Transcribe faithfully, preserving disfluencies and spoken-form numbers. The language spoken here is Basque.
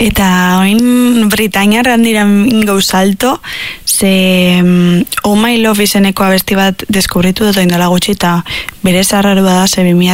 Eta oin Britainiar handira ingo salto, ze um, Oh My Love izeneko abesti bat deskubritu dut indela gutxi, eta bere zarrarua da, ze bi mila